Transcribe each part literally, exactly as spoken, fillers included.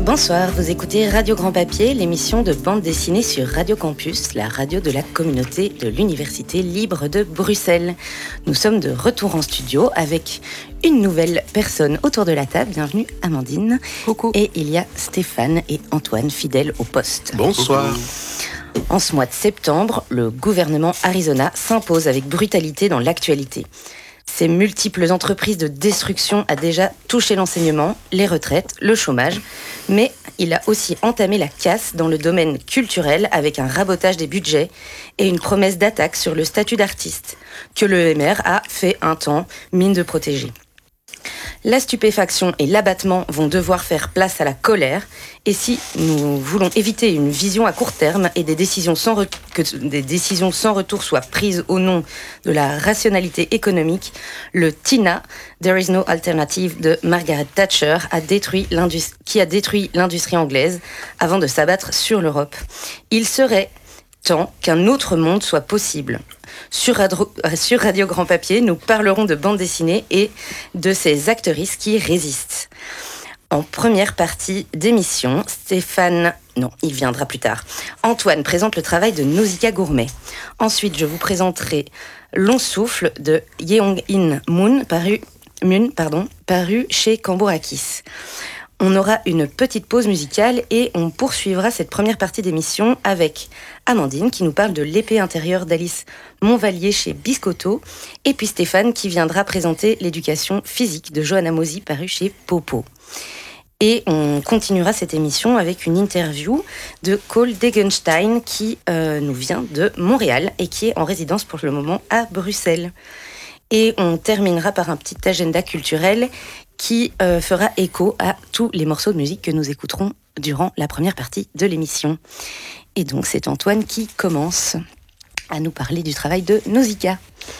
Bonsoir, vous écoutez Radio Grand Papier, l'émission de bande dessinée sur Radio Campus, la radio de la communauté de l'Université libre de Bruxelles. Nous sommes de retour en studio avec une nouvelle personne autour de la table. Bienvenue Amandine. Coucou. Et il y a Stéphane et Antoine, fidèles au poste. Bonsoir. En ce mois de septembre, le gouvernement Arizona s'impose avec brutalité dans l'actualité. Ces multiples entreprises de destruction a déjà touché l'enseignement, les retraites, le chômage, mais il a aussi entamé la casse dans le domaine culturel avec un rabotage des budgets et une promesse d'attaque sur le statut d'artiste, que le E M R a fait un temps mine de protéger. La stupéfaction et l'abattement vont devoir faire place à la colère, et si nous voulons éviter une vision à court terme et des décisions sans, re- que des décisions sans retour soient prises au nom de la rationalité économique, le T I N A, There is no alternative de Margaret Thatcher, a détruit l'indus- qui a détruit l'industrie anglaise avant de s'abattre sur l'Europe. Il serait temps qu'un autre monde soit possible. Sur Radio, sur Radio Grand Papier, nous parlerons de bande dessinée et de ces actrices qui résistent. En première partie d'émission, Stéphane... Non, il viendra plus tard. Antoine présente le travail de Nausicaa Gourmet. Ensuite, je vous présenterai Long Souffle de Yeong-in Moon, paru, Moon, pardon, paru chez Cambourakis. On aura une petite pause musicale et on poursuivra cette première partie d'émission avec Amandine qui nous parle de l'épée intérieure d'Alice Montvalier chez Biscotto et puis Stéphane qui viendra présenter l'éducation physique de Johanna Mosi paru chez Popo. Et on continuera cette émission avec une interview de Cole Degenstein qui euh, nous vient de Montréal et qui est en résidence pour le moment à Bruxelles. Et on terminera par un petit agenda culturel qui euh, fera écho à tous les morceaux de musique que nous écouterons durant la première partie de l'émission. Et donc c'est Antoine qui commence à nous parler du travail de Nausicaa.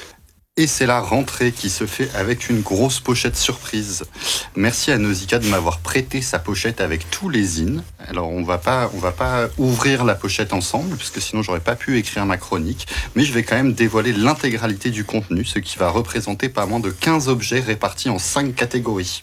Et c'est la rentrée qui se fait avec une grosse pochette surprise. Merci à Nausicaa de m'avoir prêté sa pochette avec tous les zines. Alors on va pas, on va pas ouvrir la pochette ensemble, puisque sinon j'aurais pas pu écrire ma chronique. Mais je vais quand même dévoiler l'intégralité du contenu, ce qui va représenter pas moins de quinze objets répartis en cinq catégories.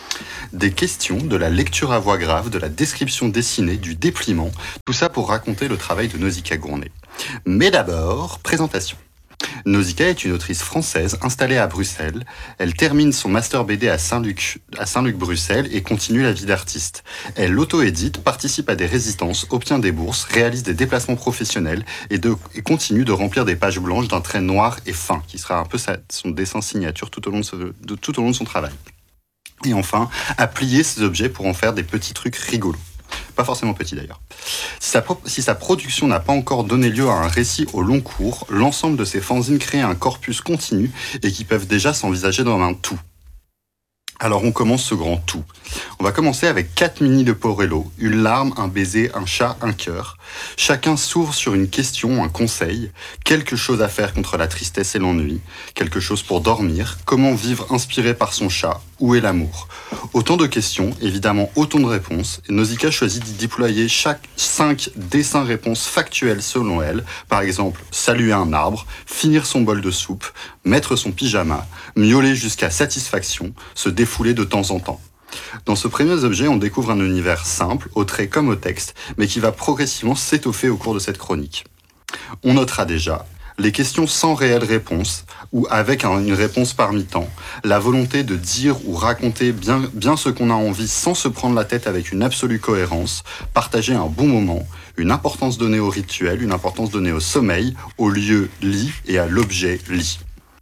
Des questions, de la lecture à voix grave, de la description dessinée, du dépliement, tout ça pour raconter le travail de Nausicaa Gourmet. Mais d'abord, présentation. Nausicaa est une autrice française installée à Bruxelles. Elle termine son master B D à Saint-Luc, à Saint-Luc-Bruxelles et continue la vie d'artiste. Elle l'auto-édite, participe à des résistances, obtient des bourses, réalise des déplacements professionnels et, de, et continue de remplir des pages blanches d'un trait noir et fin, qui sera un peu sa, son dessin signature tout au long de, ce, de, tout au long de son travail. Et enfin, à plier ces objets pour en faire des petits trucs rigolos. Pas forcément petit d'ailleurs. Si sa, pro- si sa production n'a pas encore donné lieu à un récit au long cours, l'ensemble de ses fanzines crée un corpus continu et qui peuvent déjà s'envisager dans un tout. Alors on commence ce grand tout. On va commencer avec quatre mini de Porello, une larme, un baiser, un chat, un cœur. Chacun s'ouvre sur une question, un conseil, quelque chose à faire contre la tristesse et l'ennui, quelque chose pour dormir, comment vivre inspiré par son chat, où est l'amour. Autant de questions, évidemment autant de réponses, et Nausicaa choisit d'y déployer chaque cinq dessins-réponses factuels selon elle, par exemple saluer un arbre, finir son bol de soupe, mettre son pyjama, miauler jusqu'à satisfaction, se défouler de temps en temps. Dans ce premier objet, on découvre un univers simple, au trait comme au texte, mais qui va progressivement s'étoffer au cours de cette chronique. On notera déjà les questions sans réelle réponse, ou avec un, une réponse par mi-temps, la volonté de dire ou raconter bien, bien ce qu'on a envie sans se prendre la tête avec une absolue cohérence, partager un bon moment, une importance donnée au rituel, une importance donnée au sommeil, au lieu lit et à l'objet lit,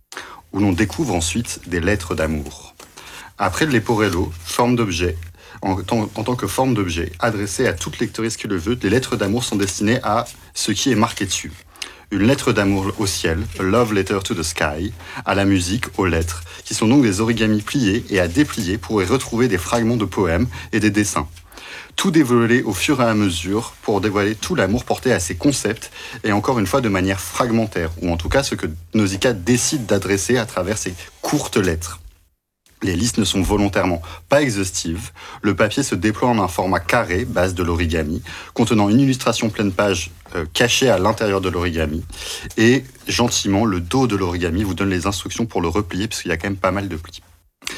où l'on découvre ensuite des lettres d'amour. Après les Porello, forme d'objet, en tant, en tant que forme d'objet, adressée à toute lectrice qui le veut, les lettres d'amour sont destinées à ce qui est marqué dessus. Une lettre d'amour au ciel, a love letter to the sky, à la musique, aux lettres, qui sont donc des origamis pliés et à déplier pour y retrouver des fragments de poèmes et des dessins. Tout dévoilé au fur et à mesure pour dévoiler tout l'amour porté à ces concepts et encore une fois de manière fragmentaire, ou en tout cas ce que Nausicaa décide d'adresser à travers ces courtes lettres. Les listes ne sont volontairement pas exhaustives. Le papier se déploie en un format carré, base de l'origami, contenant une illustration pleine page euh, cachée à l'intérieur de l'origami. Et gentiment, le dos de l'origami vous donne les instructions pour le replier, parce qu'il y a quand même pas mal de plis.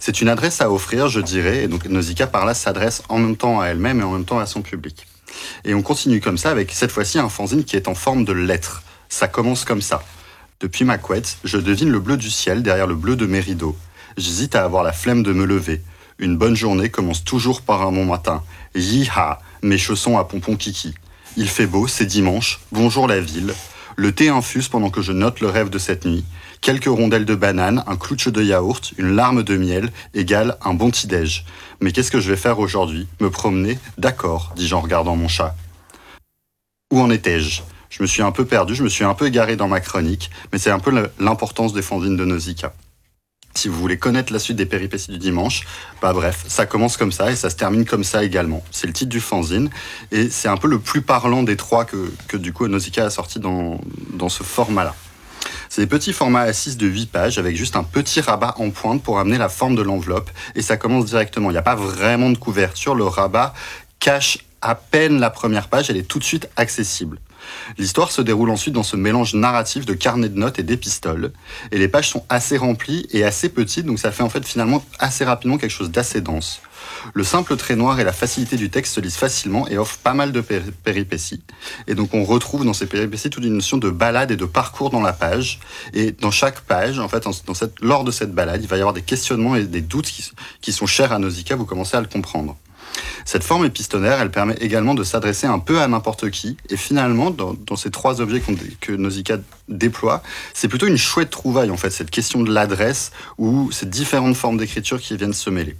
C'est une adresse à offrir, je dirais, et donc Nausicaa par là s'adresse en même temps à elle-même et en même temps à son public. Et on continue comme ça avec cette fois-ci un fanzine qui est en forme de lettre. Ça commence comme ça. Depuis ma couette, je devine le bleu du ciel derrière le bleu de mes rideaux. J'hésite à avoir la flemme de me lever. Une bonne journée commence toujours par un bon matin. Yi-ha, mes chaussons à pompons kiki. Il fait beau, c'est dimanche, bonjour la ville. Le thé infuse pendant que je note le rêve de cette nuit. Quelques rondelles de banane, un clouche de yaourt, une larme de miel, égale un bon petit-déj. Mais qu'est-ce que je vais faire aujourd'hui ? Me promener ? D'accord, dis-je en regardant mon chat. Où en étais-je ? Je me suis un peu perdu, je me suis un peu égaré dans ma chronique, mais c'est un peu l'importance des fanzines de Nausicaa. Si vous voulez connaître la suite des péripéties du dimanche, bah bref, ça commence comme ça et ça se termine comme ça également. C'est le titre du fanzine et c'est un peu le plus parlant des trois que, que du coup Nausicaa a sorti dans, dans ce format-là. C'est des petits formats A six de huit pages avec juste un petit rabat en pointe pour amener la forme de l'enveloppe et ça commence directement. Il n'y a pas vraiment de couverture, le rabat cache à peine la première page, elle est tout de suite accessible. L'histoire se déroule ensuite dans ce mélange narratif de carnet de notes et d'épistoles. Et les pages sont assez remplies et assez petites, donc ça fait en fait finalement assez rapidement quelque chose d'assez dense. Le simple trait noir et la facilité du texte se lisent facilement et offrent pas mal de péri- péripéties. Et donc on retrouve dans ces péripéties toute une notion de balade et de parcours dans la page. Et dans chaque page, en fait, dans cette, lors de cette balade, il va y avoir des questionnements et des doutes qui, qui sont chers à Nausicaa, vous commencez à le comprendre. Cette forme épistolaire, elle permet également de s'adresser un peu à n'importe qui. Et finalement, dans, dans ces trois objets que Nausicaa déploie, c'est plutôt une chouette trouvaille, en fait, cette question de l'adresse ou ces différentes formes d'écriture qui viennent se mêler.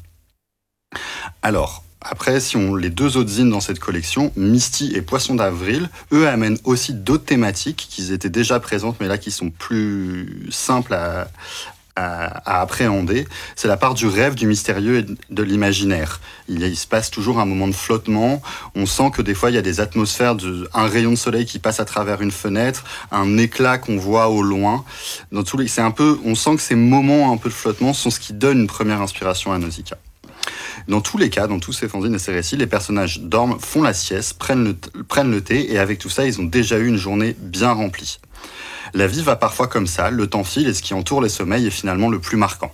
Alors, après, si on les deux autres zines dans cette collection, Misty et Poisson d'avril, eux amènent aussi d'autres thématiques qui étaient déjà présentes, mais là qui sont plus simples à, à, à appréhender. C'est la part du rêve, du mystérieux et de l'imaginaire. Il, il se passe toujours un moment de flottement. On sent que des fois, il y a des atmosphères, de, un rayon de soleil qui passe à travers une fenêtre, un éclat qu'on voit au loin. Dans tous les, c'est un peu, on sent que ces moments un peu de flottement sont ce qui donne une première inspiration à Nausicaa. Dans tous les cas, dans tous ces fanzines et ces récits, les personnages dorment, font la sieste, prennent le, prennent le thé, et avec tout ça, ils ont déjà eu une journée bien remplie. La vie va parfois comme ça, le temps file, et ce qui entoure les sommeils est finalement le plus marquant.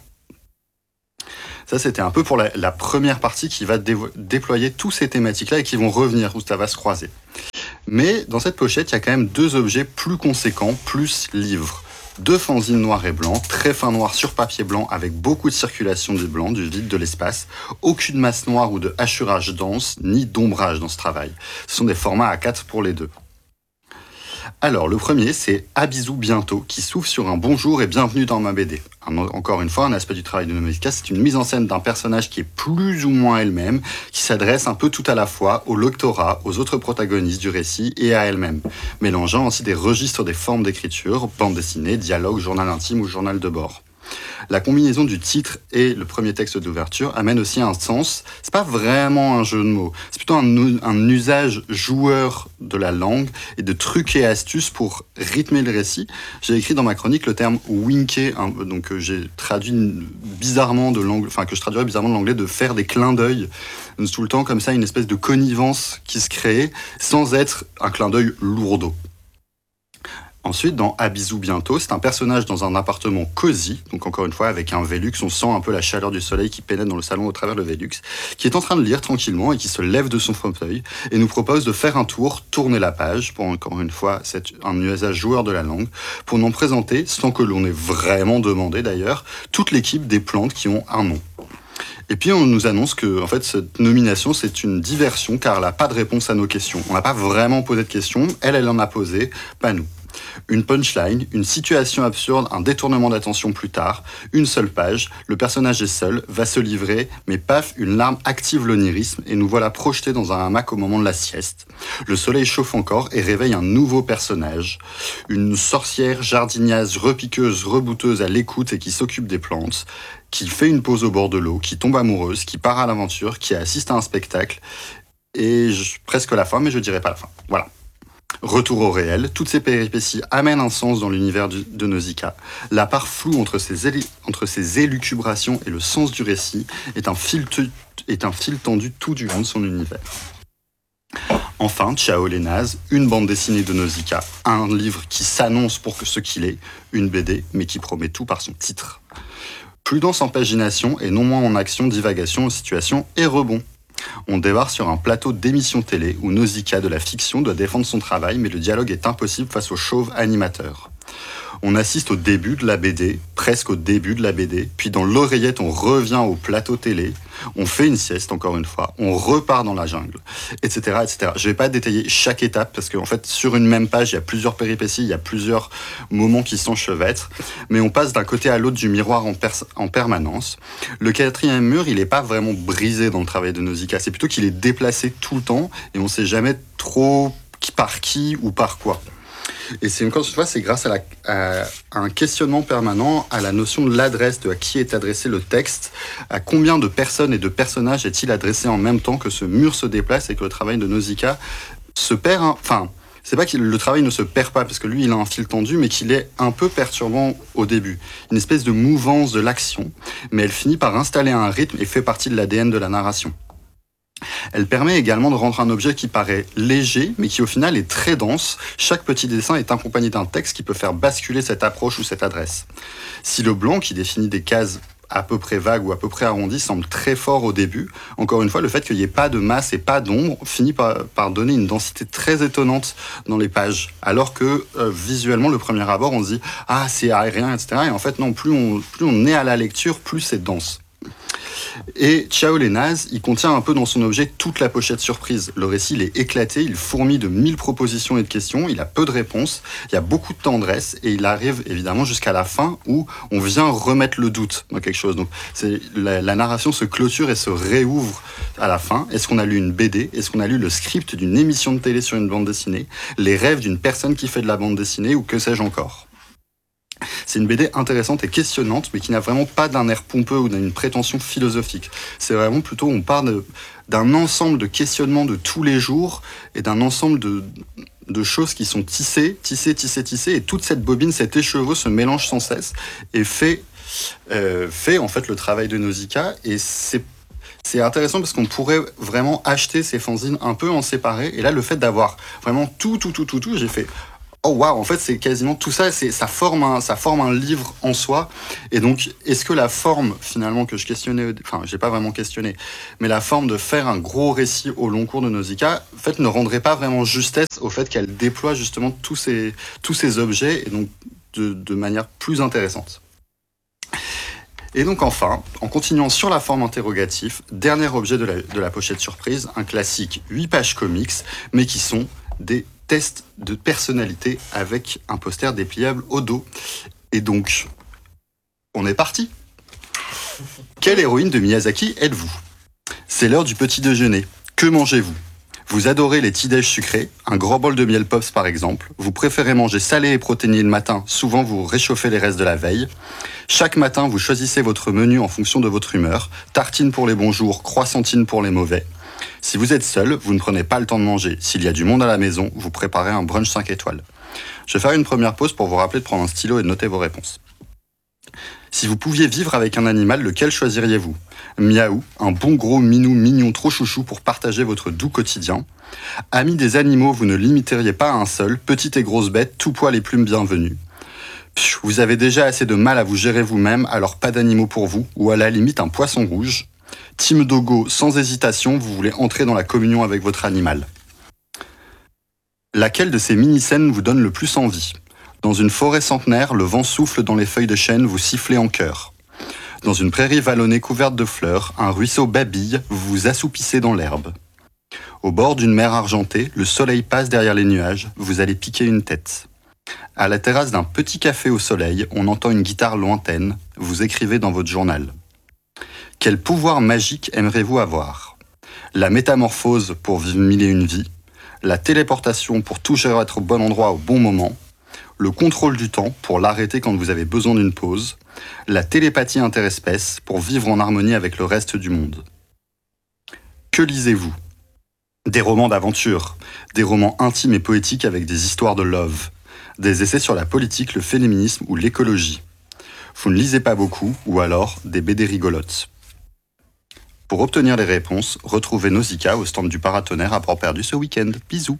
Ça, c'était un peu pour la, la première partie qui va dé, déployer toutes ces thématiques-là et qui vont revenir, où ça va se croiser. Mais dans cette pochette, il y a quand même deux objets plus conséquents, plus livres. Deux fanzines noir et blanc, très fin noir sur papier blanc avec beaucoup de circulation du blanc, du vide, de l'espace. Aucune masse noire ou de hachurage dense, ni d'ombrage dans ce travail. Ce sont des formats A quatre pour les deux. Alors, le premier, c'est À bisous bientôt, qui s'ouvre sur un bonjour et bienvenue dans ma B D. Un, encore une fois, un aspect du travail de Nausicaa, c'est une mise en scène d'un personnage qui est plus ou moins elle-même, qui s'adresse un peu tout à la fois au lectorat, aux autres protagonistes du récit et à elle-même, mélangeant ainsi des registres des formes d'écriture, bande dessinée, dialogue, journal intime ou journal de bord. La combinaison du titre et le premier texte d'ouverture amène aussi un sens. C'est pas vraiment un jeu de mots, c'est plutôt un, un usage joueur de la langue et de trucs et astuces pour rythmer le récit. J'ai écrit dans ma chronique le terme winker, hein, donc euh, j'ai traduit bizarrement de l'anglais, enfin que je traduirais bizarrement de l'anglais, de faire des clins d'œil, tout le temps comme ça, une espèce de connivence qui se crée sans être un clin d'œil lourdeau. Ensuite, dans À bisous bientôt, c'est un personnage dans un appartement cosy, donc encore une fois avec un Velux, on sent un peu la chaleur du soleil qui pénètre dans le salon au travers le Velux, qui est en train de lire tranquillement et qui se lève de son fauteuil et nous propose de faire un tour, tourner la page, pour encore une fois c'est un usage joueur de la langue, pour nous présenter, sans que l'on ait vraiment demandé d'ailleurs, toute l'équipe des plantes qui ont un nom. Et puis on nous annonce que en fait, cette nomination, c'est une diversion car elle n'a pas de réponse à nos questions. On n'a pas vraiment posé de questions, elle, elle en a posé, pas nous. Une punchline, une situation absurde, un détournement d'attention plus tard, une seule page, le personnage est seul, va se livrer, mais paf, une larme active l'onirisme et nous voilà projetés dans un hamac au moment de la sieste. Le soleil chauffe encore et réveille un nouveau personnage, une sorcière jardinière repiqueuse, rebouteuse à l'écoute et qui s'occupe des plantes, qui fait une pause au bord de l'eau, qui tombe amoureuse, qui part à l'aventure, qui assiste à un spectacle, et je, presque la fin, mais je dirais pas la fin. Voilà. Retour au réel, toutes ces péripéties amènent un sens dans l'univers du, de Nausicaa. La part floue entre ces, éli, entre ces élucubrations et le sens du récit est un fil, tu, est un fil tendu tout du long de son univers. Enfin, Ciao les nazes, une bande dessinée de Nausicaa, un livre qui s'annonce pour ce qu'il est, une B D, mais qui promet tout par son titre. Plus dense en pagination et non moins en action, divagation, situation et rebond. On débarque sur un plateau d'émission télé où Nausicaa de la fiction doit défendre son travail, mais le dialogue est impossible face au chauve animateur. On assiste au début de la B D, presque au début de la B D, puis dans l'oreillette on revient au plateau télé, on fait une sieste encore une fois, on repart dans la jungle, et cetera et cetera. Je ne vais pas détailler chaque étape parce qu'en fait sur une même page il y a plusieurs péripéties, il y a plusieurs moments qui s'enchevêtrent, mais on passe d'un côté à l'autre du miroir en, pers- en permanence. Le quatrième mur il n'est pas vraiment brisé dans le travail de Nausicaa, c'est plutôt qu'il est déplacé tout le temps et on ne sait jamais trop par qui ou par quoi. Et c'est encore une fois, c'est grâce à, la, à, à un questionnement permanent, à la notion de l'adresse, de à qui est adressé le texte, à combien de personnes et de personnages est-il adressé en même temps que ce mur se déplace et que le travail de Nausicaa se perd. Hein, enfin, c'est pas que le travail ne se perd pas, parce que lui, il a un fil tendu, mais qu'il est un peu perturbant au début. Une espèce de mouvance de l'action, mais elle finit par installer un rythme et fait partie de l'A D N de la narration. Elle permet également de rendre un objet qui paraît léger, mais qui au final est très dense. Chaque petit dessin est accompagné d'un texte qui peut faire basculer cette approche ou cette adresse. Si le blanc, qui définit des cases à peu près vagues ou à peu près arrondies, semble très fort au début, encore une fois, le fait qu'il n'y ait pas de masse et pas d'ombre finit par, par donner une densité très étonnante dans les pages. Alors que euh, visuellement, le premier abord, on se dit « Ah, c'est aérien, et cetera » Et en fait, non, plus on, plus on est à la lecture, plus c'est dense. Et Ciao les nazes, il contient un peu dans son objet toute la pochette surprise. Le récit il est éclaté, il fourmille de mille propositions et de questions, il a peu de réponses, il y a beaucoup de tendresse et il arrive évidemment jusqu'à la fin où on vient remettre le doute dans quelque chose. Donc c'est, la, la narration se clôture et se réouvre à la fin. Est-ce qu'on a lu une B D? Est-ce qu'on a lu le script d'une émission de télé sur une bande dessinée? Les rêves d'une personne qui fait de la bande dessinée ou que sais-je encore? C'est une B D intéressante et questionnante, mais qui n'a vraiment pas d'un air pompeux ou d'une prétention philosophique. C'est vraiment plutôt, on part de, d'un ensemble de questionnements de tous les jours et d'un ensemble de, de choses qui sont tissées, tissées, tissées, tissées, et toute cette bobine, cet écheveau se mélange sans cesse et fait, euh, fait en fait le travail de Nausicaa. Et c'est C'est intéressant parce qu'on pourrait vraiment acheter ces fanzines un peu en séparé. Et là, le fait d'avoir vraiment tout, tout, tout, tout, tout, j'ai fait... Oh waouh, en fait c'est quasiment tout ça, c'est, ça, forme un, ça forme un livre en soi. Et donc est-ce que la forme finalement que je questionnais, enfin j'ai pas vraiment questionné, mais la forme de faire un gros récit au long cours de Nausicaa, en fait ne rendrait pas vraiment justesse au fait qu'elle déploie justement tous ces, tous ces objets et donc de, de manière plus intéressante. Et donc enfin, en continuant sur la forme interrogative, dernier objet de la, de la pochette surprise, un classique huit pages comics, mais qui sont des tests de personnalité avec un poster dépliable au dos. Et donc, on est parti. Quelle héroïne de Miyazaki êtes-vous? C'est l'heure du petit déjeuner. Que mangez-vous? Vous adorez les petits-déj sucrés, un grand bol de miel pops par exemple. Vous préférez manger salé et protéiné le matin, souvent vous réchauffez les restes de la veille. Chaque matin, vous choisissez votre menu en fonction de votre humeur. Tartine pour les bons jours, croissantine pour les mauvais. Si vous êtes seul, vous ne prenez pas le temps de manger. S'il y a du monde à la maison, vous préparez un brunch cinq étoiles. Je vais faire une première pause pour vous rappeler de prendre un stylo et de noter vos réponses. Si vous pouviez vivre avec un animal, lequel choisiriez-vous? Miaou, un bon gros minou mignon trop chouchou pour partager votre doux quotidien. Amis des animaux, vous ne limiteriez pas à un seul, petite et grosse bête, tout poil et plumes bienvenues. Pfiou, vous avez déjà assez de mal à vous gérer vous-même, alors pas d'animaux pour vous, ou à la limite un poisson rouge. Team Dogo, sans hésitation, vous voulez entrer dans la communion avec votre animal. Laquelle de ces mini-scènes vous donne le plus envie? Dans une forêt centenaire, le vent souffle dans les feuilles de chêne, vous sifflez en chœur. Dans une prairie vallonnée couverte de fleurs, un ruisseau babille, vous vous assoupissez dans l'herbe. Au bord d'une mer argentée, le soleil passe derrière les nuages, vous allez piquer une tête. À la terrasse d'un petit café au soleil, on entend une guitare lointaine, vous écrivez dans votre journal. Quel pouvoir magique aimeriez-vous avoir? La métamorphose pour vivre mille et une vies, la téléportation pour toujours être au bon endroit au bon moment, le contrôle du temps pour l'arrêter quand vous avez besoin d'une pause, la télépathie interespèce pour vivre en harmonie avec le reste du monde. Que lisez-vous? Des romans d'aventure, des romans intimes et poétiques avec des histoires de love, des essais sur la politique, le féminisme ou l'écologie. Vous ne lisez pas beaucoup, ou alors des B D rigolotes. Pour obtenir les réponses, retrouvez Nausicaa au stand du Paratonnerre à Port Perdu ce week-end. Bisous.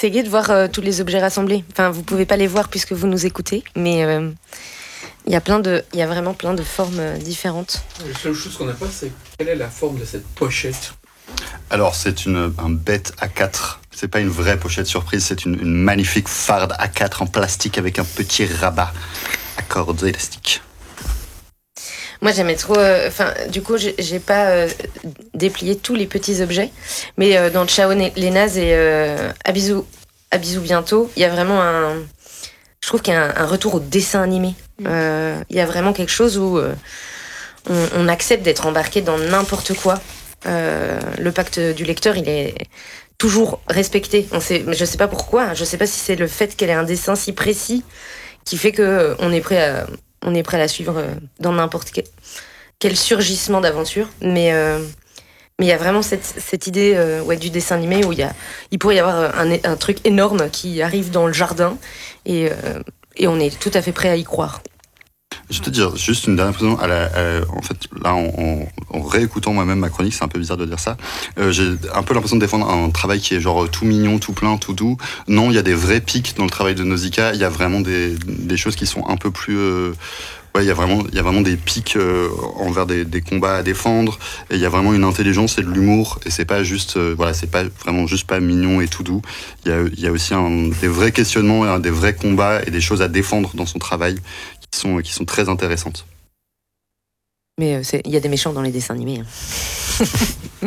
C'est gai de voir euh, tous les objets rassemblés. Enfin, vous pouvez pas les voir puisque vous nous écoutez, mais il euh, y a plein de, il y a vraiment plein de formes euh, différentes. La seule chose qu'on n'a pas, c'est quelle est la forme de cette pochette. Alors, c'est une, un bête A quatre. C'est pas une vraie pochette surprise, c'est une, une magnifique farde A quatre en plastique avec un petit rabat à cordes élastiques. Moi, j'aimais trop. Enfin, euh, du coup, j'ai, j'ai pas euh, déplié tous les petits objets, mais euh, dans Ciao les nazes et euh, à bisous, à bisous bientôt, il y a vraiment un. Je trouve qu'il y a un, un retour au dessin animé. Il euh, y a vraiment quelque chose où euh, on, on accepte d'être embarqué dans n'importe quoi. Euh, le pacte du lecteur, il est toujours respecté. On sait, mais je sais pas pourquoi. Je sais pas si c'est le fait qu'elle ait un dessin si précis qui fait que euh, on est prêt à. On est prêt à la suivre dans n'importe quel, quel surgissement d'aventure. Mais euh, mais il y a vraiment cette, cette idée euh, ouais, du dessin animé où il, y a, il pourrait y avoir un, un truc énorme qui arrive dans le jardin et, euh, et on est tout à fait prêt à y croire. Je vais te dire juste une dernière précision. À la, à, en fait, là, en, en, en réécoutant moi-même ma chronique, c'est un peu bizarre de dire ça. Euh, j'ai un peu l'impression de défendre un travail qui est genre tout mignon, tout plein, tout doux. Non, il y a des vrais pics dans le travail de Nausicaa. Il y a vraiment des, des choses qui sont un peu plus. Euh, ouais, il y a vraiment, il y a vraiment des pics euh, envers des, des combats à défendre. Et il y a vraiment une intelligence et de l'humour. Et c'est pas juste, euh, voilà, c'est pas vraiment juste pas mignon et tout doux. Il y a, il y a aussi un, des vrais questionnements, hein, des vrais combats et des choses à défendre dans son travail. Qui sont, qui sont très intéressantes. Mais il euh, y a des méchants dans les dessins animés. Hein.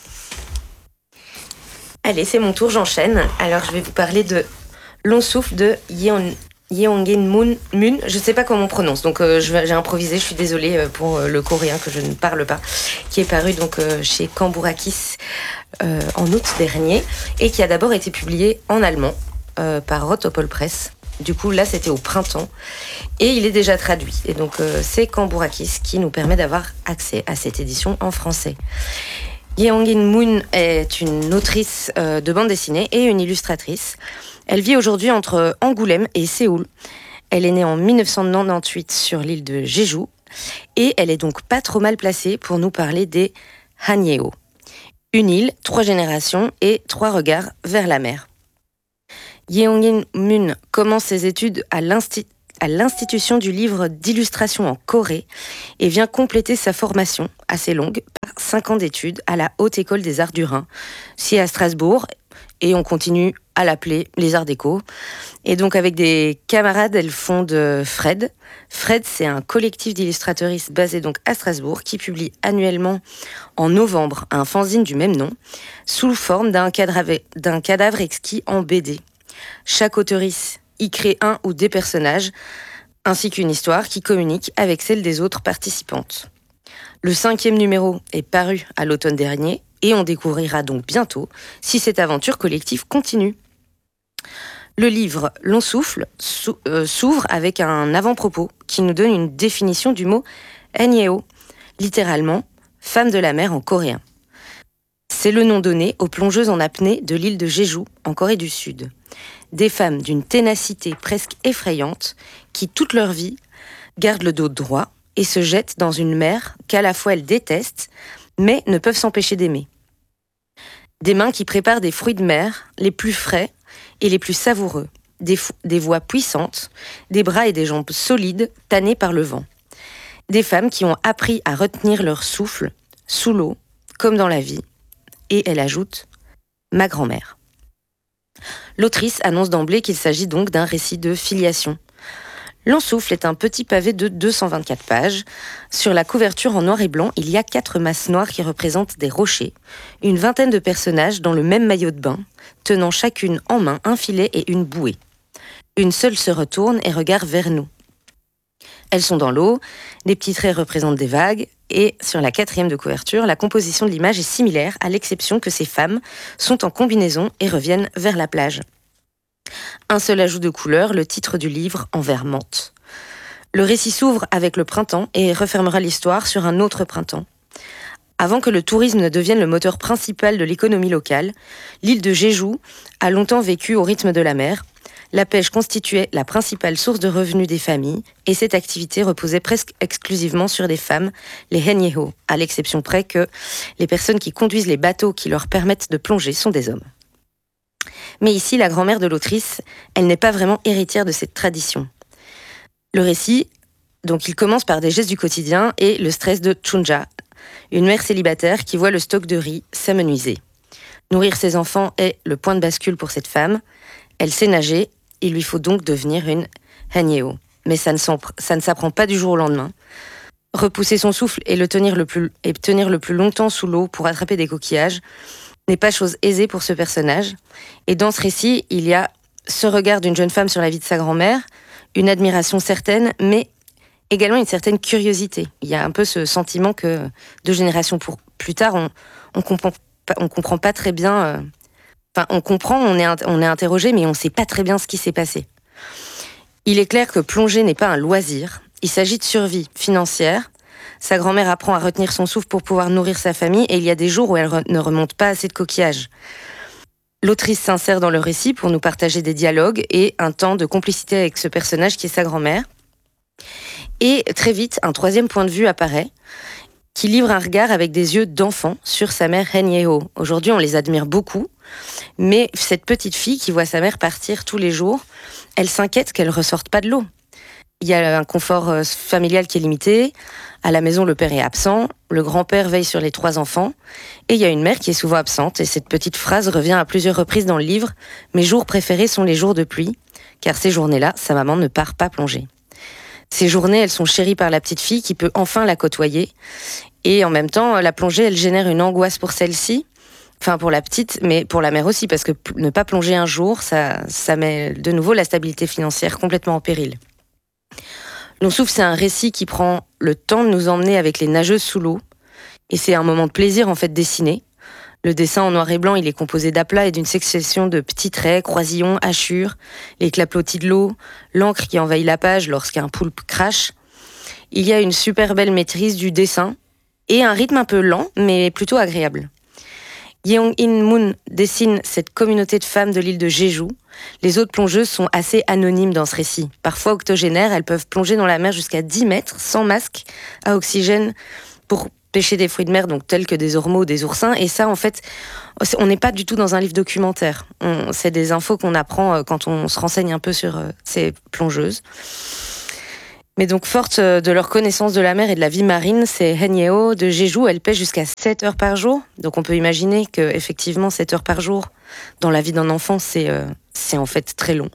Allez, c'est mon tour, j'enchaîne. Alors, je vais vous parler de Long Souffle de Yeon, Yeongen Moon. Moon. Je ne sais pas comment on prononce, donc euh, je vais, j'ai improvisé. Je suis désolée pour euh, le coréen que je ne parle pas, qui est paru donc euh, chez Cambourakis euh, en août dernier et qui a d'abord été publié en allemand euh, par Rotopol Press. Du coup, là, c'était au printemps. Et il est déjà traduit. Et donc, euh, c'est Cambourakis qui nous permet d'avoir accès à cette édition en français. Yeongin Moon est une autrice euh, de bande dessinée et une illustratrice. Elle vit aujourd'hui entre Angoulême et Séoul. Elle est née en dix-neuf cent quatre-vingt-dix-huit sur l'île de Jeju. Et elle est donc pas trop mal placée pour nous parler des Hanyeo. Une île, trois générations et trois regards vers la mer. Yeongin Moon commence ses études à, l'insti- à l'institution du livre d'illustration en Corée et vient compléter sa formation, assez longue, par cinq ans d'études à la Haute École des Arts du Rhin, c'est à Strasbourg, et on continue à l'appeler les Arts Déco. Et donc avec des camarades, elle fonde Fred. Fred, c'est un collectif d'illustrateuristes basé donc à Strasbourg qui publie annuellement en novembre un fanzine du même nom, sous forme d'un cadavre, d'un cadavre exquis en B D. Chaque auteurice y crée un ou des personnages, ainsi qu'une histoire qui communique avec celle des autres participantes. Le cinquième numéro est paru à l'automne dernier, et on découvrira donc bientôt si cette aventure collective continue. Le livre Long Souffle sou- euh, s'ouvre avec un avant-propos qui nous donne une définition du mot Hanyeo, littéralement « femme de la mer » en coréen. C'est le nom donné aux plongeuses en apnée de l'île de Jeju, en Corée du Sud. Des femmes d'une ténacité presque effrayante qui, toute leur vie, gardent le dos droit et se jettent dans une mer qu'à la fois elles détestent, mais ne peuvent s'empêcher d'aimer. Des mains qui préparent des fruits de mer les plus frais et les plus savoureux, des, fo- des voix puissantes, des bras et des jambes solides tannés par le vent. Des femmes qui ont appris à retenir leur souffle, sous l'eau, comme dans la vie. Et elle ajoute « ma grand-mère ». L'autrice annonce d'emblée qu'il s'agit donc d'un récit de filiation. Long Souffle est un petit pavé de deux cent vingt-quatre pages. Sur la couverture en noir et blanc, il y a quatre masses noires qui représentent des rochers, une vingtaine de personnages dans le même maillot de bain, tenant chacune en main un filet et une bouée. Une seule se retourne et regarde vers nous. Elles sont dans l'eau, les petits traits représentent des vagues, et sur la quatrième de couverture, la composition de l'image est similaire, à l'exception que ces femmes sont en combinaison et reviennent vers la plage. Un seul ajout de couleur, le titre du livre en vert menthe. Le récit s'ouvre avec le printemps et refermera l'histoire sur un autre printemps. Avant que le tourisme ne devienne le moteur principal de l'économie locale, l'île de Jeju a longtemps vécu au rythme de la mer. La pêche constituait la principale source de revenus des familles et cette activité reposait presque exclusivement sur des femmes, les Hanyeo, à l'exception près que les personnes qui conduisent les bateaux qui leur permettent de plonger sont des hommes. Mais ici, la grand-mère de l'autrice, elle n'est pas vraiment héritière de cette tradition. Le récit, donc, il commence par des gestes du quotidien et le stress de Chunja, une mère célibataire qui voit le stock de riz s'amenuiser. Nourrir ses enfants est le point de bascule pour cette femme. Elle sait nager, il lui faut donc devenir une Hanyeo. Mais ça ne, ça ne s'apprend pas du jour au lendemain. Repousser son souffle et le tenir le plus, et tenir le plus longtemps sous l'eau pour attraper des coquillages n'est pas chose aisée pour ce personnage. Et dans ce récit, il y a ce regard d'une jeune femme sur la vie de sa grand-mère, une admiration certaine, mais également une certaine curiosité. Il y a un peu ce sentiment que deux générations pour, plus tard, on on comprend pas, on comprend pas très bien. Euh, enfin, on comprend, on est on est interrogé, mais on sait pas très bien ce qui s'est passé. Il est clair que plonger n'est pas un loisir. Il s'agit de survie financière. Sa grand-mère apprend à retenir son souffle pour pouvoir nourrir sa famille, et il y a des jours où elle re- ne remonte pas assez de coquillages. L'autrice s'insère dans le récit pour nous partager des dialogues et un temps de complicité avec ce personnage qui est sa grand-mère. Et très vite, un troisième point de vue apparaît, qui livre un regard avec des yeux d'enfant sur sa mère Hanyeo. Aujourd'hui, on les admire beaucoup, mais cette petite fille qui voit sa mère partir tous les jours, elle s'inquiète qu'elle ne ressorte pas de l'eau. Il y a un confort familial qui est limité. À la maison, le père est absent, le grand-père veille sur les trois enfants, et il y a une mère qui est souvent absente. Et cette petite phrase revient à plusieurs reprises dans le livre. « Mes jours préférés sont les jours de pluie, car ces journées-là, sa maman ne part pas plonger. » Ces journées, elles sont chéries par la petite fille qui peut enfin la côtoyer. Et en même temps, la plongée, elle génère une angoisse pour celle-ci. Enfin, pour la petite, mais pour la mère aussi, parce que ne pas plonger un jour, ça, ça met de nouveau la stabilité financière complètement en péril. Long Souffle, c'est un récit qui prend le temps de nous emmener avec les nageuses sous l'eau. Et c'est un moment de plaisir, en fait, dessiné. Le dessin en noir et blanc, il est composé d'aplats et d'une succession de petits traits, croisillons, hachures, les clapotis de l'eau, l'encre qui envahit la page lorsqu'un poulpe crache. Il y a une super belle maîtrise du dessin et un rythme un peu lent, mais plutôt agréable. Yeong-in Moon dessine cette communauté de femmes de l'île de Jeju. Les autres plongeuses sont assez anonymes dans ce récit. Parfois octogénaires, elles peuvent plonger dans la mer jusqu'à dix mètres, sans masque, à oxygène, pour pêcher des fruits de mer, donc tels que des ormeaux, des oursins. Et ça, en fait, on n'est pas du tout dans un livre documentaire. On, c'est des infos qu'on apprend quand on se renseigne un peu sur euh, ces plongeuses. Mais donc, forte de leur connaissance de la mer et de la vie marine, ces Hanyeo de Jeju, elles pêchent jusqu'à sept heures par jour. Donc, on peut imaginer qu'effectivement, sept heures par jour, dans la vie d'un enfant, c'est, euh, c'est en fait très long.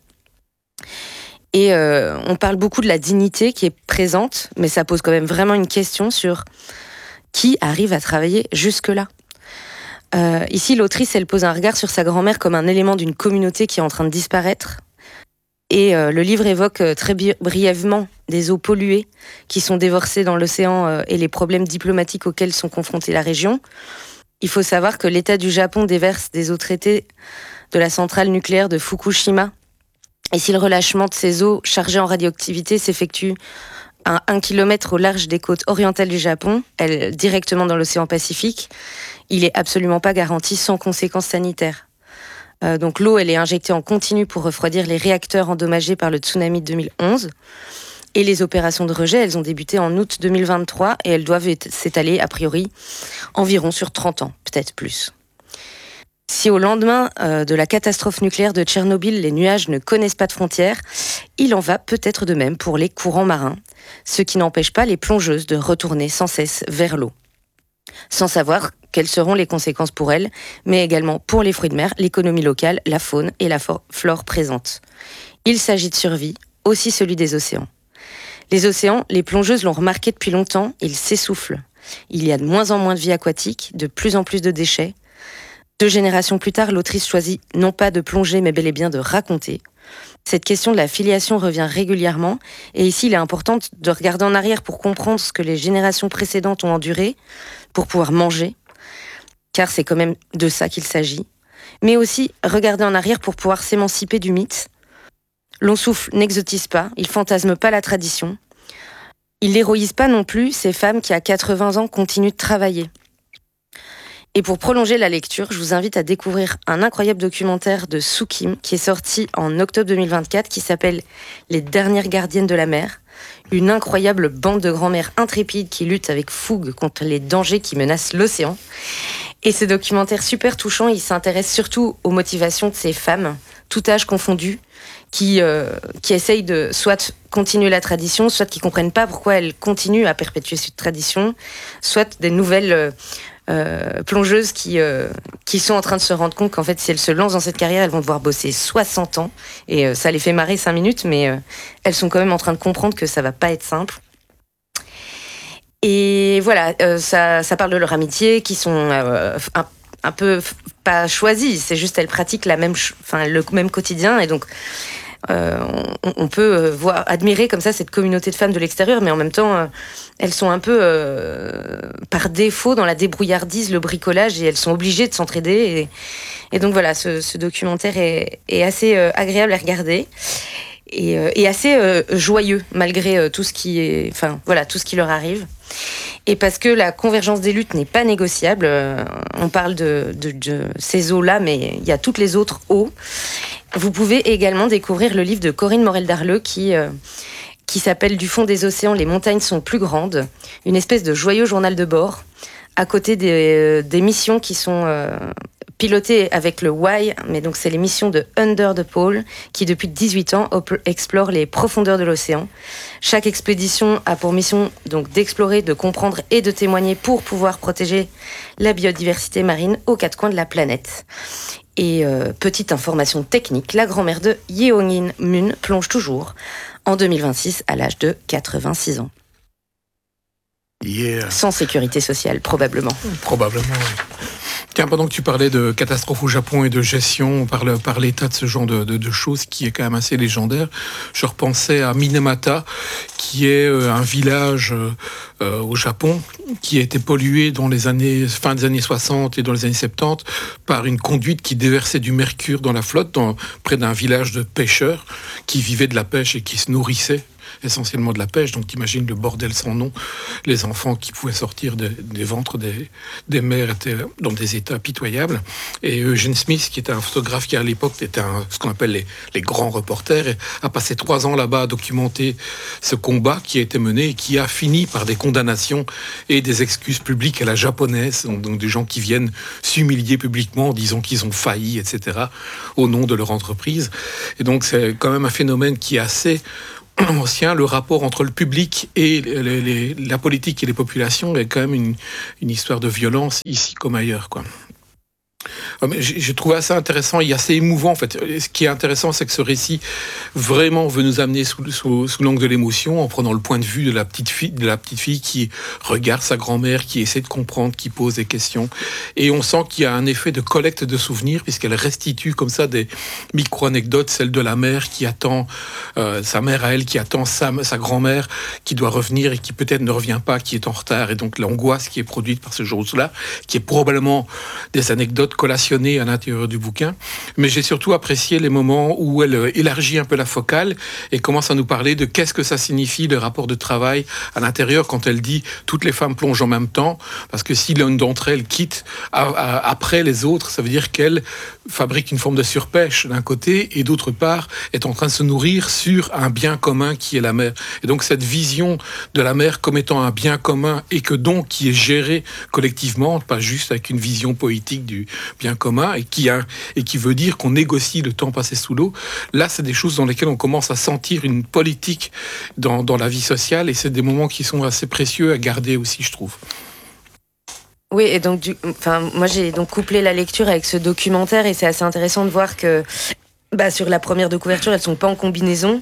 Et euh, on parle beaucoup de la dignité qui est présente, mais ça pose quand même vraiment une question sur qui arrive à travailler jusque-là. Euh, ici, l'autrice, elle pose un regard sur sa grand-mère comme un élément d'une communauté qui est en train de disparaître. Et euh, le livre évoque euh, très bi- brièvement des eaux polluées qui sont déversées dans l'océan euh, et les problèmes diplomatiques auxquels sont confrontées la région. Il faut savoir que l'État du Japon déverse des eaux traitées de la centrale nucléaire de Fukushima. Et si le relâchement de ces eaux chargées en radioactivité s'effectue à un kilomètre au large des côtes orientales du Japon, elle, directement dans l'océan Pacifique, il n'est absolument pas garanti sans conséquences sanitaires. Euh, donc l'eau, elle est injectée en continu pour refroidir les réacteurs endommagés par le tsunami de deux mille onze. Et les opérations de rejet, elles ont débuté en août deux mille vingt-trois et elles doivent s'étaler, a priori, environ sur trente ans, peut-être plus. Si au lendemain euh, de la catastrophe nucléaire de Tchernobyl, les nuages ne connaissent pas de frontières, il en va peut-être de même pour les courants marins, ce qui n'empêche pas les plongeuses de retourner sans cesse vers l'eau. Sans savoir quelles seront les conséquences pour elles, mais également pour les fruits de mer, l'économie locale, la faune et la flore présente. Il s'agit de survie, aussi celui des océans. Les océans, les plongeuses l'ont remarqué depuis longtemps, ils s'essoufflent. Il y a de moins en moins de vie aquatique, de plus en plus de déchets. Deux générations plus tard, l'autrice choisit non pas de plonger, mais bel et bien de raconter. Cette question de la filiation revient régulièrement, et ici il est important de regarder en arrière pour comprendre ce que les générations précédentes ont enduré, pour pouvoir manger, car c'est quand même de ça qu'il s'agit, mais aussi regarder en arrière pour pouvoir s'émanciper du mythe. Long Souffle n'exotise pas, il fantasme pas la tradition, il n'héroïse pas non plus ces femmes qui à quatre-vingts ans continuent de travailler. Et pour prolonger la lecture, je vous invite à découvrir un incroyable documentaire de Soo Kim qui est sorti en octobre deux mille vingt-quatre qui s'appelle « Les dernières gardiennes de la mer ». Une incroyable bande de grand-mères intrépides qui luttent avec fougue contre les dangers qui menacent l'océan. Et ce documentaire super touchant, il s'intéresse surtout aux motivations de ces femmes, tout âge confondu, qui, euh, qui essayent de soit continuer la tradition, soit qui comprennent pas pourquoi elles continuent à perpétuer cette tradition, soit des nouvelles euh, euh, plongeuses qui, euh, qui sont en train de se rendre compte qu'en fait, si elles se lancent dans cette carrière, elles vont devoir bosser soixante ans. Et euh, ça les fait marrer cinq minutes, mais euh, elles sont quand même en train de comprendre que ça va pas être simple. Et voilà, euh, ça, ça parle de leur amitié, qui sont euh, un, un peu pas choisies, c'est juste elles pratiquent la même, enfin le même quotidien, et donc euh, on, on peut voir, admirer comme ça cette communauté de femmes de l'extérieur, mais en même temps, euh, elles sont un peu euh, par défaut dans la débrouillardise, le bricolage, et elles sont obligées de s'entraider. Et, et donc voilà, ce, ce documentaire est, est assez euh, agréable à regarder. Et, euh, et assez euh, joyeux malgré euh, tout ce qui est, enfin voilà, tout ce qui leur arrive. Et parce que la convergence des luttes n'est pas négociable, euh, on parle de, de, de ces eaux-là, mais il y a toutes les autres eaux. Vous pouvez également découvrir le livre de Corinne Morel-Darleux qui euh, qui s'appelle Du fond des océans, les montagnes sont plus grandes, une espèce de joyeux journal de bord, à côté des, des missions qui sont euh, pilotées avec le Y, mais donc c'est les missions de Under the Pole, qui depuis dix-huit ans op- explorent les profondeurs de l'océan. Chaque expédition a pour mission donc d'explorer, de comprendre et de témoigner pour pouvoir protéger la biodiversité marine aux quatre coins de la planète. Et euh, petite information technique, la grand-mère de Yeongin Moon plonge toujours en deux mille vingt-six à l'âge de quatre-vingt-six ans. Yeah. Sans sécurité sociale, probablement. Probablement, oui. Tiens, pendant que tu parlais de catastrophes au Japon et de gestion par, le, par l'état de ce genre de, de, de choses qui est quand même assez légendaire, je repensais à Minamata, qui est un village euh, au Japon qui a été pollué dans les années, fin des années soixante et dans les années soixante-dix par une conduite qui déversait du mercure dans la flotte, dans, près d'un village de pêcheurs qui vivaient de la pêche et qui se nourrissaient essentiellement de la pêche, donc t'imagines le bordel sans nom. Les enfants qui pouvaient sortir de, des ventres des, des mères étaient dans des états pitoyables. Et Eugene Smith, qui était un photographe qui à l'époque était un, ce qu'on appelle les, les grands reporters, a passé trois ans là-bas à documenter ce combat qui a été mené et qui a fini par des condamnations et des excuses publiques à la japonaise, donc, donc des gens qui viennent s'humilier publiquement en disant qu'ils ont failli, et cetera, au nom de leur entreprise. Et donc c'est quand même un phénomène qui est assez ancien. Le rapport entre le public et les, les, la politique et les populations est quand même une, une histoire de violence ici comme ailleurs, quoi. Je trouve assez intéressant et assez émouvant en fait. Ce qui est intéressant, c'est que ce récit vraiment veut nous amener sous, sous, sous l'angle de l'émotion, en prenant le point de vue de la petite fille, de la petite fille qui regarde sa grand-mère, qui essaie de comprendre, qui pose des questions. Et on sent qu'il y a un effet de collecte de souvenirs, puisqu'elle restitue comme ça des micro-anecdotes, celle de la mère qui attend euh, sa mère à elle, qui attend sa, sa grand-mère, qui doit revenir et qui peut-être ne revient pas, qui est en retard. Et donc l'angoisse qui est produite par ce jour-là, qui est probablement des anecdotes collationnées à l'intérieur du bouquin, mais j'ai surtout apprécié les moments où elle élargit un peu la focale et commence à nous parler de qu'est-ce que ça signifie le rapport de travail à l'intérieur quand elle dit toutes les femmes plongent en même temps, parce que si l'une d'entre elles quitte à, à, après les autres, ça veut dire qu'elle fabrique une forme de surpêche d'un côté et d'autre part est en train de se nourrir sur un bien commun qui est la mer. Et donc cette vision de la mer comme étant un bien commun et que donc qui est géré collectivement, pas juste avec une vision poétique du bien commun et qui, a, et qui veut dire qu'on négocie le temps passé sous l'eau. Là, c'est des choses dans lesquelles on commence à sentir une politique dans, dans la vie sociale et c'est des moments qui sont assez précieux à garder aussi, je trouve. Oui, et donc, du, enfin, moi j'ai donc couplé la lecture avec ce documentaire et c'est assez intéressant de voir que bah, sur la première de couverture, elles sont pas en combinaison.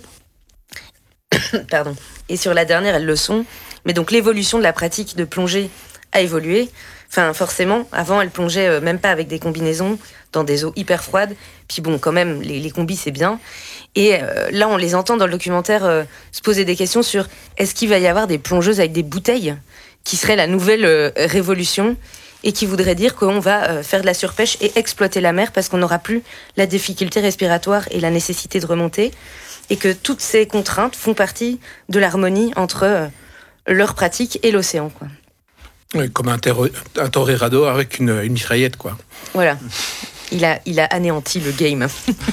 Pardon. Et sur la dernière, elles le sont. Mais donc l'évolution de la pratique de plongée a évolué. Enfin, forcément, avant, elles plongeaient euh, même pas avec des combinaisons, dans des eaux hyper froides. Puis bon, quand même, les, les combis, c'est bien. Et euh, là, on les entend dans le documentaire euh, se poser des questions sur est-ce qu'il va y avoir des plongeuses avec des bouteilles qui serait la nouvelle euh, révolution et qui voudrait dire qu'on va euh, faire de la surpêche et exploiter la mer parce qu'on n'aura plus la difficulté respiratoire et la nécessité de remonter et que toutes ces contraintes font partie de l'harmonie entre euh, leur pratique et l'océan, quoi. Oui, comme un, terro- un torérado avec une, une mitraillette, quoi. Voilà. Il a, il a anéanti le game.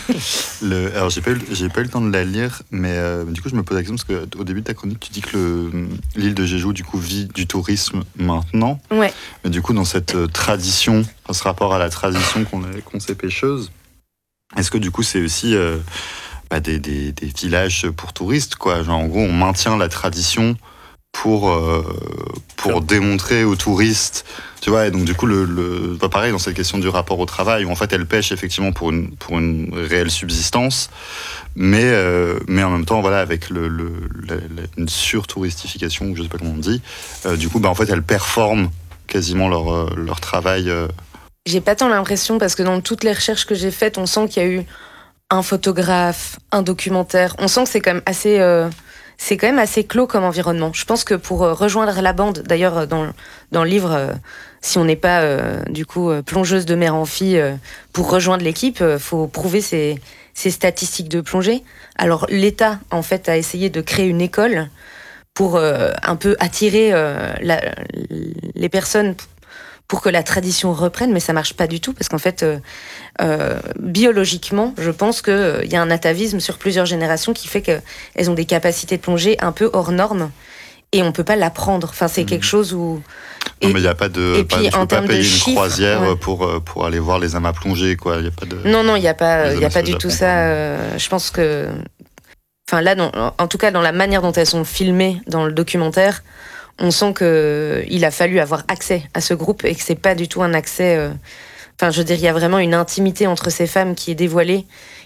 Le, alors, j'ai pas, eu, j'ai pas eu le temps de la lire, mais euh, du coup, je me pose la question, parce qu'au début de ta chronique, tu dis que le, l'île de Jeju, du coup, vit du tourisme maintenant. Ouais. Mais du coup, dans cette euh, tradition, dans ce rapport à la tradition qu'on, qu'on sait pêcheuse, est-ce que du coup, c'est aussi euh, bah, des, des, des villages pour touristes, quoi? Genre, en gros, on maintient la tradition pour, euh, pour démontrer aux touristes, tu vois, et donc du coup, le, le, pas pareil dans cette question du rapport au travail, où en fait elle pêche effectivement pour une, pour une réelle subsistance, mais, euh, mais en même temps, voilà, avec le, le, la, la, une surtouristification, je sais pas comment on dit, euh, du coup, bah, en fait, elles performent quasiment leur, leur travail. Euh... J'ai pas tant l'impression, parce que dans toutes les recherches que j'ai faites, on sent qu'il y a eu un photographe, un documentaire, on sent que c'est quand même assez... Euh... C'est quand même assez clos comme environnement. Je pense que pour rejoindre la bande, d'ailleurs dans, dans le livre, euh, si on n'est pas euh, du coup plongeuse de mer amphi, euh, pour rejoindre l'équipe, euh, faut prouver ses, ses statistiques de plongée. Alors l'État en fait a essayé de créer une école pour euh, un peu attirer euh, la, les personnes pour que la tradition reprenne, mais ça marche pas du tout parce qu'en fait, euh, euh, biologiquement, je pense qu'il euh, y a un atavisme sur plusieurs générations qui fait qu'elles ont des capacités de plongée un peu hors normes et on peut pas l'apprendre. Enfin, c'est mmh. quelque chose où... Et, non, mais il n'y a pas de... Pas, tu peux pas payer une chiffres, croisière ouais. pour, pour aller voir les amas plongés, quoi. Y a pas de, non, non, il n'y a pas, y a pas du tout ça. Euh, je pense que... Enfin, là, non, en tout cas, dans la manière dont elles sont filmées dans le documentaire, on sent qu'il a fallu avoir accès à ce groupe et que c'est pas du tout un accès... Euh... Enfin, je veux dire, il y a vraiment une intimité entre ces femmes qui est dévoilée,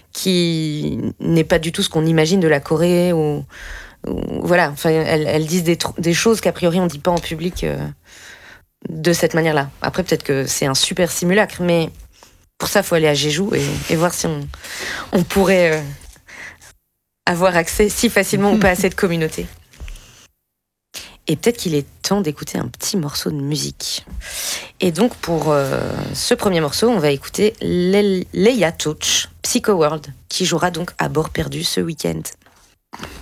qui n'est pas du tout ce qu'on imagine de la Corée. Ou, ou voilà, enfin, elles, elles disent des, des choses qu'a priori on dit pas en public euh, de cette manière-là. Après, peut-être que c'est un super simulacre, mais pour ça, il faut aller à Jeju et, et voir si on, on pourrait euh, avoir accès si facilement ou pas à cette communauté. Et peut-être qu'il est temps d'écouter un petit morceau de musique. Et donc, pour euh, ce premier morceau, on va écouter Le- Leia Touch, Psycho World, qui jouera donc à Bord Perdu ce week-end.